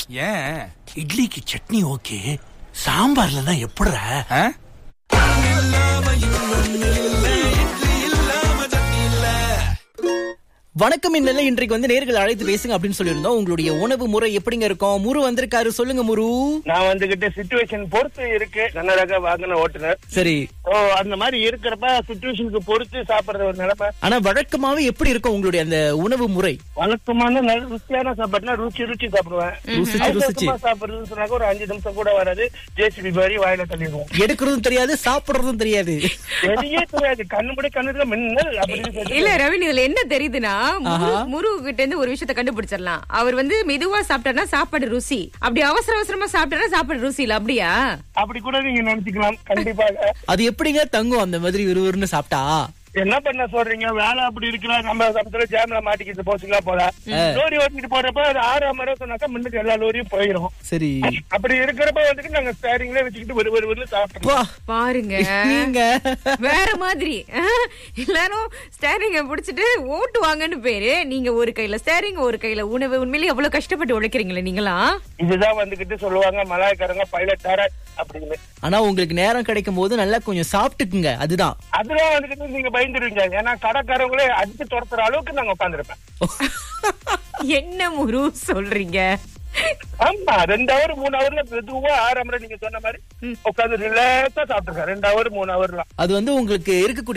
ஏன்? இட்லிக்கு சட்னி ஓகே, சாம்பார்ல தான் எப்படிடா? வணக்கம். இன்னல இன்றைக்கு வந்து நேர்கள் அழைத்து பேசுங்க அப்படின்னு சொல்லியிருந்தோம். உங்களுடைய உணவு முறை எப்படிங்க இருக்கும்? முரு வந்திருக்காரு, சொல்லுங்க முரு. நான் வந்துகிட்டு சிச்சுவேஷன் பொறுத்து இருக்கு. கன்னடக வாகன ஓட்டுநர். சரி. அந்த மாதிரி இருக்கிறப்ப சிச்சுவேஷனுக்கு பொறுத்து சாப்பிடுற ஒரு நிலைமை. ஆனா வழக்கமாவே எப்படி இருக்கும் உங்களுடைய அந்த உணவு முறை? வழக்கமான நல்ல ருசியான சாப்பாடுனா ருச்சி சாப்பிடுவேன். ருசி சாப்பிடுறதுன்னு சொன்னாக்க ஒரு 5 நிமிஷம் கூட வராது. ஜேசிபி மாதிரி வாயில தள்ளிடுவோம். எடுக்கிறதும் தெரியாது, சாப்பிடுறதும் தெரியாது. தெரிய தெரியாது. கண்ணுக்கு மின்னல் அப்படின்னு. இல்ல ரவீன், இதுல என்ன தெரியுதுன்னா, முரு கிட்ட இருந்து ஒரு விஷயத்த கண்டுபிடிச்சிடலாம். அவர் வந்து மெதுவா சாப்பிட்டாருன்னா சாப்பாடு ருசி, அப்படி அவசரமா சாப்பிட்டாருன்னா சாப்பாடு ருசி இல்ல. அப்படியா? அப்படி கூட நீங்க நினைச்சுக்கலாம். கண்டிப்பாக. அது எப்படிங்க தங்கும் அந்த மாதிரி விறுவிறுன்னு சாப்பிட்டா? என்ன பண்ண சொல்றீங்க? வேலை அப்படி இருக்கிறா. நம்ம சமத்துல ஜாம்ல மாட்டிக்கிட்டு போச்சுங்களா போல. லோரி ஓட்டிட்டு போறப்ப அது 6 மணி சொன்னாக்கா முன்னுக்கு எல்லா லோரியும் போயிடும். சரி. அப்படி இருக்கிறப்ப வந்துட்டு நாங்க ஸ்டேரிங்ல வச்சுக்கிட்டு ஒரு சாப்பிட்டோம். பாருங்க, நீங்க வேற மாதிரி எல்லாரும் ஸ்டேரிங்க பிடிச்சிட்டு ஓட்டுவாங்கன்னு பேரு. நீங்க ஒரு கையில ஸ்டேரிங், ஒரு கையில உணவு. உண்மையிலேயே எவ்வளவு கஷ்டப்பட்டு உழைக்கிறீங்களே நீங்களா. இதுதான் வந்துகிட்டு சொல்லுவாங்க மலாய்க்காரங்க பைலட் தர அப்படின்னு. ஆனா உங்களுக்கு நேரம் கிடைக்கும் போது நல்லா கொஞ்சம் சாப்பிட்டுக்குங்க. அதுதான் வந்துகிட்டு நீங்க பயந்துருவீங்க. ஏன்னா கடைக்காரங்களே அடிச்சு துரத்துற அளவுக்கு நாங்க உட்காந்துருப்பேன். என்ன முரு சொல்றீங்க? ஆமா, 2 hour 3 hourல மெதுவா 6 மணி நீங்க சொன்ன மாதிரி உட்காந்து ரிலாக்ஸா சாப்பிட்டுருக்கேன். 2 hour 3 hourலாம். அது வந்து உங்களுக்கு இருக்கக்கூடிய